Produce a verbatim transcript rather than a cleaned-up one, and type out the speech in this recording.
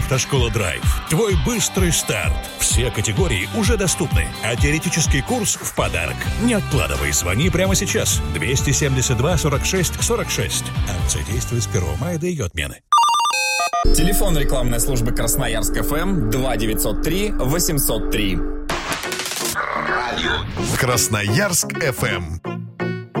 Автошкола «Драйв». Твой быстрый старт. Все категории уже доступны, а теоретический курс в подарок. Не откладывай, звони прямо сейчас. двести семьдесят два сорок шесть сорок шесть. Акция действует с первого мая до ее отмены. Телефон рекламной службы Красноярск эф эм два девятьсот три восемьсот три. Красноярск эф эм.